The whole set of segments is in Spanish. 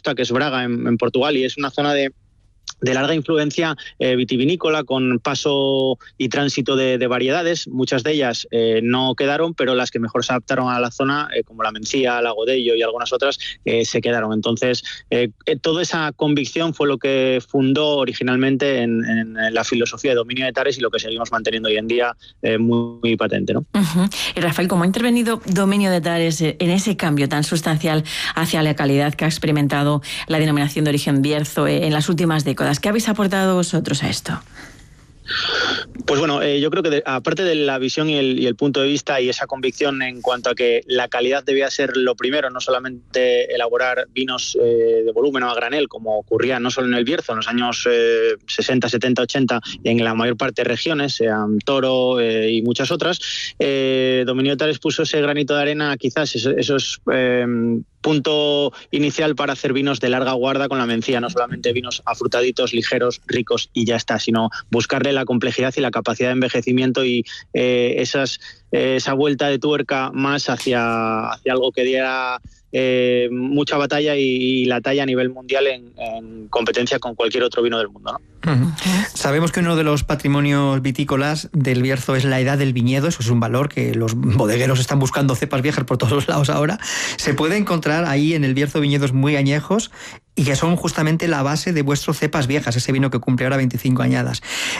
costa, que es Braga, en Portugal, y es una zona de larga influencia vitivinícola, con paso y tránsito de variedades. Muchas de ellas no quedaron, pero las que mejor se adaptaron a la zona, como la Mencía, la Godello y algunas otras, se quedaron. Entonces, toda esa convicción fue lo que fundó originalmente en la filosofía de Dominio de Tares, y lo que seguimos manteniendo hoy en día muy patente, ¿no? Uh-huh. Y Rafael, ¿cómo ha intervenido Dominio de Tares en ese cambio tan sustancial hacia la calidad que ha experimentado la denominación de origen Bierzo en las últimas décadas? ¿Qué habéis aportado vosotros a esto? Pues bueno, yo creo que aparte de la visión y el punto de vista y esa convicción en cuanto a que la calidad debía ser lo primero, no solamente elaborar vinos de volumen o a granel, como ocurría no solo en el Bierzo en los años 60, 70, 80 y en la mayor parte de regiones, sean Toro y muchas otras, Dominio de Tares puso ese granito de arena, quizás esos punto inicial para hacer vinos de larga guarda con la Mencía, no solamente vinos afrutaditos, ligeros, ricos y ya está, sino buscarle la complejidad y la capacidad de envejecimiento y esa vuelta de tuerca más hacia algo que diera mucha batalla y la talla a nivel mundial en competencia con cualquier otro vino del mundo, ¿no? Uh-huh. Sabemos que uno de los patrimonios vitícolas del Bierzo es la edad del viñedo. Eso es un valor que los bodegueros están buscando cepas viejas por todos los lados ahora. Se puede encontrar ahí en el Bierzo viñedos muy añejos y que son justamente la base de vuestros cepas viejas, ese vino que cumple ahora 25 añadas.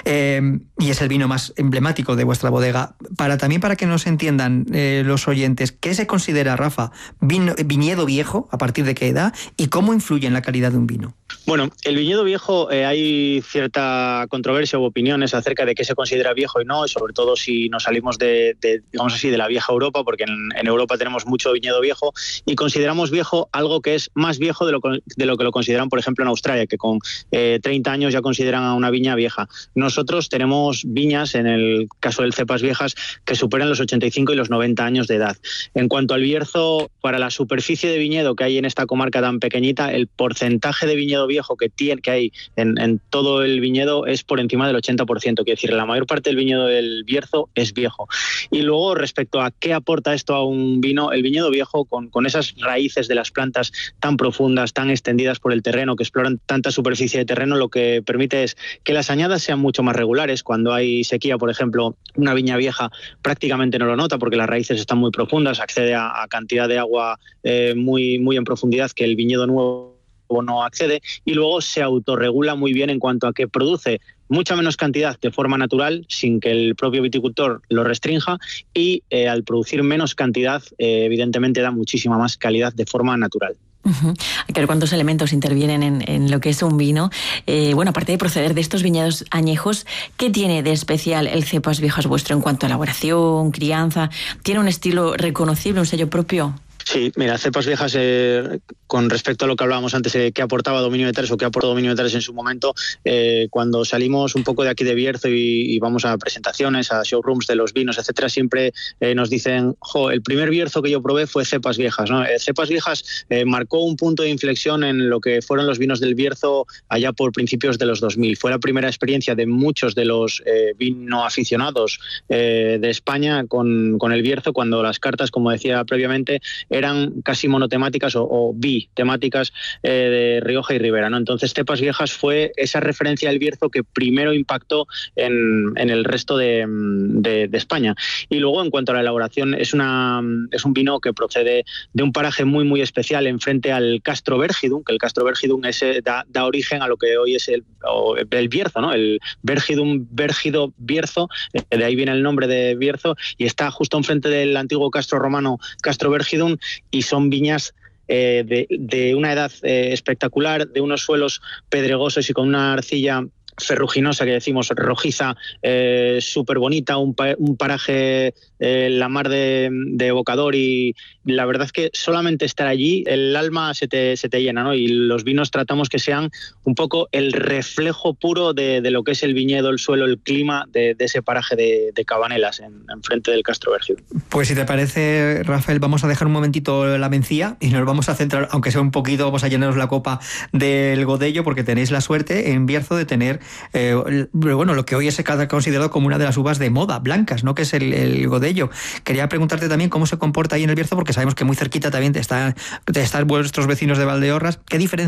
Y es el vino más emblemático de vuestra bodega. También para que nos entiendan los oyentes, ¿qué se considera, Rafa, viñedo viejo? ¿A partir de qué edad? ¿Y cómo influye en la calidad de un vino? Bueno, el viñedo viejo, hay cierta controversia u opiniones acerca de qué se considera viejo y no, y sobre todo si nos salimos digamos así, de la vieja Europa, porque en Europa tenemos mucho viñedo viejo y consideramos viejo algo que es más viejo de lo que lo consideran, por ejemplo, en Australia, que con 30 años ya consideran a una viña vieja. Nosotros tenemos viñas, en el caso del cepas viejas, que superan los 85 y los 90 años de edad. En cuanto al Bierzo, para la superficie de viñedo que hay en esta comarca tan pequeñita, el porcentaje de viñedo viejo que hay en todo el viñedo es por encima del 80%. Quiere decir, la mayor parte del viñedo del Bierzo es viejo. Y luego, respecto a qué aporta esto a un vino, el viñedo viejo, con esas raíces de las plantas tan profundas, tan extendidas por el terreno, que exploran tanta superficie de terreno, lo que permite es que las añadas sean mucho más regulares. Cuando hay sequía, por ejemplo, una viña vieja prácticamente no lo nota porque las raíces están muy profundas, accede a cantidad de agua muy en profundidad que el viñedo nuevo no accede, y luego se autorregula muy bien en cuanto a que produce mucha menos cantidad de forma natural sin que el propio viticultor lo restrinja, y al producir menos cantidad evidentemente da muchísima más calidad de forma natural. Uh-huh. Claro, ¿cuántos elementos intervienen en lo que es un vino? Bueno, aparte de proceder de estos viñedos añejos, ¿qué tiene de especial el cepas viejas vuestro en cuanto a elaboración, crianza? ¿Tiene un estilo reconocible, un sello propio? Sí, mira, cepas viejas, con respecto a lo que hablábamos antes, qué aportaba Dominio de Tares o qué aportó Dominio de Tares en su momento, cuando salimos un poco de aquí de Bierzo y vamos a presentaciones, a showrooms de los vinos, etcétera, siempre nos dicen, el primer Bierzo que yo probé fue cepas viejas, ¿no? Cepas viejas marcó un punto de inflexión en lo que fueron los vinos del Bierzo allá por principios de los 2000. Fue la primera experiencia de muchos de los vino aficionados de España con el Bierzo, cuando las cartas, como decía previamente, eran casi monotemáticas o bitemáticas de Rioja y Ribera, ¿no? Entonces, cepas viejas fue esa referencia del Bierzo que primero impactó en el resto de España. Y luego, en cuanto a la elaboración, es un vino que procede de un paraje muy especial enfrente al Castro Vergidum, que el Castro Vergidum da origen a lo que hoy es el Bierzo, ¿no? El Vergido Bierzo, de ahí viene el nombre de Bierzo, y está justo enfrente del antiguo castro romano Castro Vergidum, y son viñas de una edad espectacular, de unos suelos pedregosos y con una arcilla ferruginosa, que decimos rojiza, súper bonita, un paraje la mar de evocador, y la verdad es que solamente estar allí el alma se te llena, ¿no? Y los vinos tratamos que sean un poco el reflejo puro de lo que es el viñedo, el suelo, el clima de ese paraje de Cabanelas en frente del Castro Vergidum. Pues si te parece, Rafael, vamos a dejar un momentito la Mencía y nos vamos a centrar, aunque sea un poquito, vamos a llenaros la copa del Godello, porque tenéis la suerte en Bierzo de tener lo que hoy es considerado como una de las uvas de moda, blancas, ¿no? Que es el Godello. Quería preguntarte también cómo se comporta ahí en el Bierzo, porque sabemos que muy cerquita también están vuestros vecinos de Valdeorras. ¿Qué diferencia